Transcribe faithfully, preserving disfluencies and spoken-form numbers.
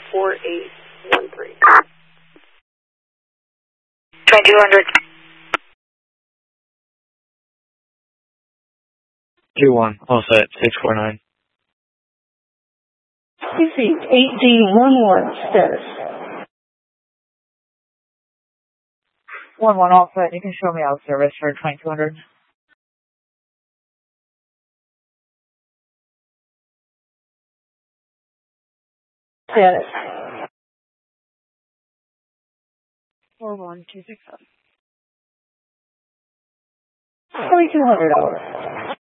four eight one three. twenty-two hundred. two one, all set, six four nine. Received eight D one one status. one one, all set. You can show me out service for twenty-two hundred. Status. four one two six seven. twenty-two hundred hours.